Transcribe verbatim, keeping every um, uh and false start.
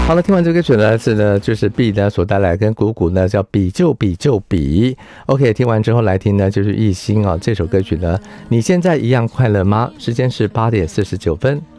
好了，听完这个歌曲呢，是呢就是 B 呢所带来跟鼓鼓呢叫比就比就比。OK， 听完之后来听呢就是艺兴啊这首歌曲呢，你现在一样快乐吗？时间是八点四十九分。